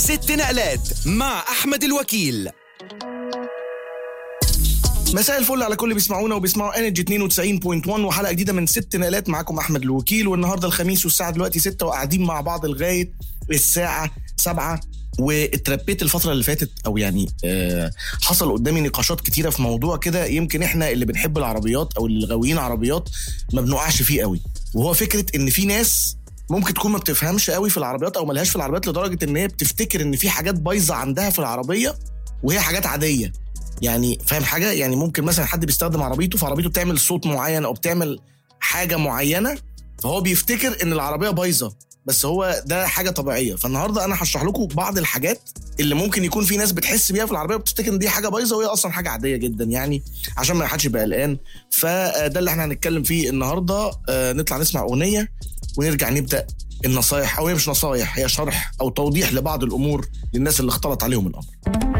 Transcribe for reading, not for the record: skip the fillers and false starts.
ست نقلات مع أحمد الوكيل. مساء الفل على كل بيسمعونا وبيسمعوا انرجي 92.1 وحلقه جديده من ست نقلات. معاكم احمد الوكيل، والنهارده الخميس والساعه دلوقتي 6 وقاعدين مع بعض لغايه الساعه 7. واتربيت الفتره اللي فاتت او يعني حصل قدامي نقاشات كتيره في موضوع كده، يمكن احنا اللي بنحب العربيات او اللي غاويين عربيات ما بنوقعش فيه قوي، وهو فكره ان في ناس ممكن تكون ما بتفهمش قوي في العربيات او ملهاش في العربيات لدرجه ان هي بتفتكر ان في حاجات بايظه عندها في العربيه وهي حاجات عاديه. يعني فاهم حاجه؟ يعني ممكن مثلا حد بيستخدم عربيته، فعربيته بتعمل صوت معين او بتعمل حاجه معينه، فهو بيفتكر ان العربيه بايظه، بس هو ده حاجه طبيعيه. فالنهارده انا هشرح لكم بعض الحاجات اللي ممكن يكون في ناس بتحس بيها في العربيه وبتفتكر ان دي حاجه بايظه وهي اصلا حاجه عاديه جدا، يعني عشان ما حدش يبقى قلقان. فده اللي احنا هنتكلم فيه النهارده. نطلع نسمع اغنيه ونرجع نبدا النصايح، او هي مش نصايح، هي شرح او توضيح لبعض الامور للناس اللي اختلط عليهم الامر.